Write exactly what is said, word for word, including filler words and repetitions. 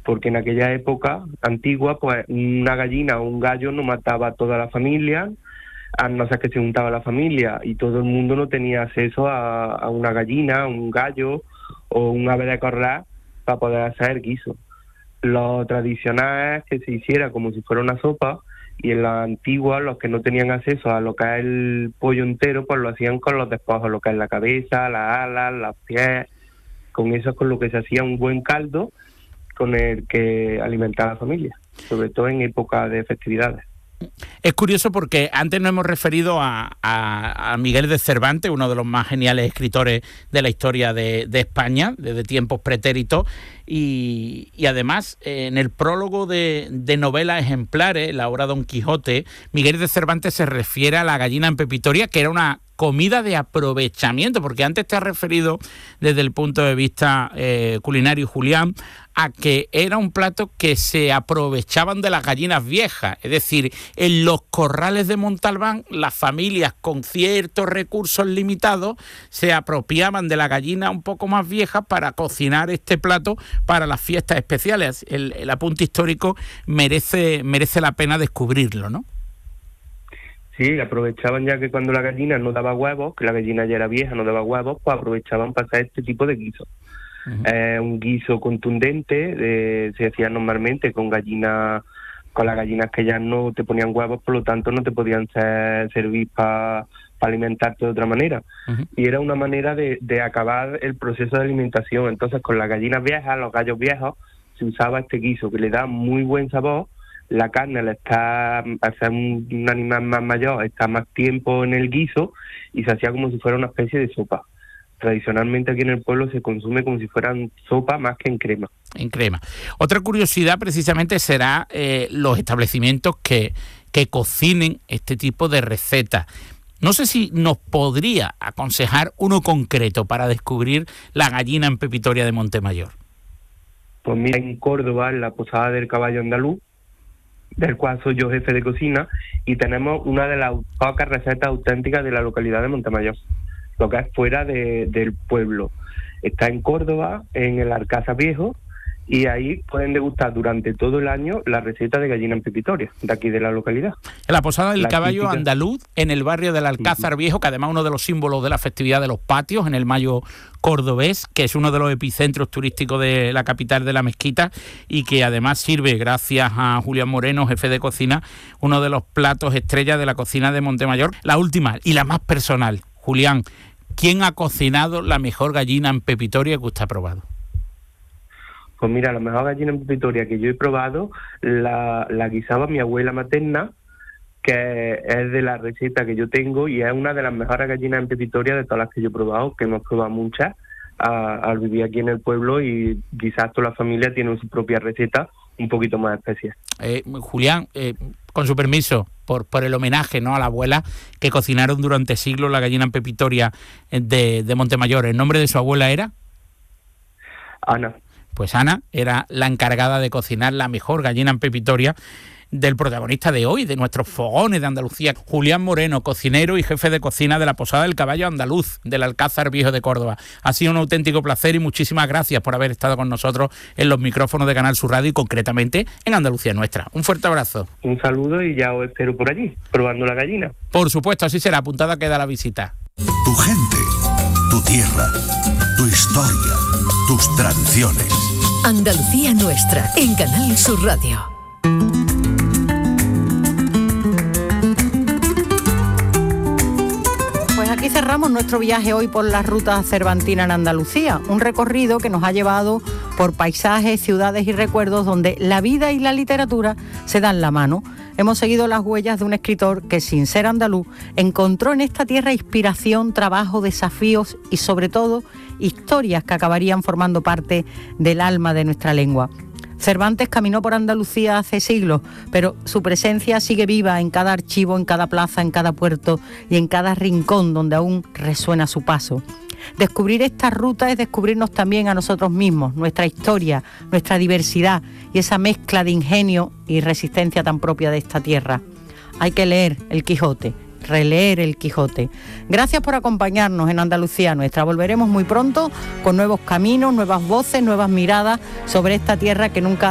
porque en aquella época antigua, pues una gallina o un gallo no mataba a toda la familia, a no ser que se juntaba la familia, y todo el mundo no tenía acceso a, a una gallina, un gallo o un ave de corral para poder hacer el guiso. Lo tradicional es que se hiciera como si fuera una sopa, y en la antigua los que no tenían acceso a lo que es el pollo entero, pues lo hacían con los despojos, lo que es la cabeza, las alas, los pies. Con eso es con lo que se hacía un buen caldo con el que alimentaba a la familia, sobre todo en época de festividades. Es curioso porque antes nos hemos referido a, a, a Miguel de Cervantes, uno de los más geniales escritores de la historia de, de España, desde tiempos pretéritos, y, y además en el prólogo de, de novela ejemplares, la obra Don Quijote, Miguel de Cervantes se refiere a la gallina en pepitoria, que era una comida de aprovechamiento, porque antes te has referido desde el punto de vista eh, culinario, Julián, a que era un plato que se aprovechaban de las gallinas viejas, es decir, en los corrales de Montalbán las familias con ciertos recursos limitados se apropiaban de la gallina un poco más vieja para cocinar este plato para las fiestas especiales. El, el apunte histórico merece, merece la pena descubrirlo, ¿no? Sí, aprovechaban ya que cuando la gallina no daba huevos, que la gallina ya era vieja, no daba huevos, pues aprovechaban para hacer este tipo de guiso. Uh-huh. Eh, un guiso contundente, eh, se hacía normalmente con gallinas, con las gallinas que ya no te ponían huevos, por lo tanto no te podían ser, servir para pa alimentarte de otra manera. Uh-huh. Y era una manera de, de acabar el proceso de alimentación. Entonces con las gallinas viejas, los gallos viejos, se usaba este guiso que le da muy buen sabor. La carne la está, al ser un, un animal más mayor, está más tiempo en el guiso y se hacía como si fuera una especie de sopa. Tradicionalmente aquí en el pueblo se consume como si fueran sopa más que en crema. En crema. Otra curiosidad precisamente será eh, los establecimientos que, que cocinen este tipo de recetas. No sé si nos podría aconsejar uno concreto para descubrir la gallina en pepitoria de Montemayor. Pues mira, en Córdoba, en la Posada del Caballo Andaluz, del cual soy yo jefe de cocina, y tenemos una de las pocas recetas auténticas de la localidad de Montemayor, lo que es fuera de, del pueblo. Está en Córdoba, en el Alcázar Viejo, y ahí pueden degustar durante todo el año la receta de gallina en pepitoria, de aquí de la localidad. En la Posada del la Caballo típica. Andaluz, en el barrio del Alcázar Viejo, que además es uno de los símbolos de la festividad de los patios, en el mayo cordobés, que es uno de los epicentros turísticos de la capital de la mezquita, y que además sirve, gracias a Julián Moreno, jefe de cocina, uno de los platos estrellas de la cocina de Montemayor. La última y la más personal, Julián, ¿quién ha cocinado la mejor gallina en pepitoria que usted ha probado? Pues mira, la mejor gallina en pepitoria que yo he probado la, la guisaba mi abuela materna, que es de la receta que yo tengo y es una de las mejores gallinas en pepitoria de todas las que yo he probado, que hemos probado muchas a, al vivir aquí en el pueblo, y quizás toda la familia tiene su propia receta un poquito más especial. Eh, Julián, eh, con su permiso, por, por el homenaje, ¿no?, a la abuela, que cocinaron durante siglos la gallina en pepitoria de, de Montemayor. ¿El nombre de su abuela era? Ana. Pues Ana era la encargada de cocinar la mejor gallina en pepitoria del protagonista de hoy, de nuestros fogones de Andalucía, Julián Moreno, cocinero y jefe de cocina de la Posada del Caballo Andaluz, del Alcázar Viejo de Córdoba. Ha sido un auténtico placer y muchísimas gracias por haber estado con nosotros en los micrófonos de Canal Sur Radio y concretamente en Andalucía Nuestra. Un fuerte abrazo. Un saludo y ya os espero por allí, probando la gallina. Por supuesto, así será. Apuntada queda la visita. Tu gente, tu tierra, tu historia, tus tradiciones. Andalucía Nuestra, en Canal Sur Radio. Pues aquí cerramos nuestro viaje hoy por la ruta cervantina en Andalucía, un recorrido que nos ha llevado por paisajes, ciudades y recuerdos donde la vida y la literatura se dan la mano. Hemos seguido las huellas de un escritor que, sin ser andaluz, encontró en esta tierra inspiración, trabajo, desafíos y, sobre todo, historias que acabarían formando parte del alma de nuestra lengua. Cervantes caminó por Andalucía hace siglos, pero su presencia sigue viva en cada archivo, en cada plaza, en cada puerto y en cada rincón donde aún resuena su paso. Descubrir esta ruta es descubrirnos también a nosotros mismos, nuestra historia, nuestra diversidad y esa mezcla de ingenio y resistencia tan propia de esta tierra. Hay que leer El Quijote, releer El Quijote. Gracias por acompañarnos en Andalucía Nuestra. Volveremos muy pronto con nuevos caminos, nuevas voces, nuevas miradas sobre esta tierra que nunca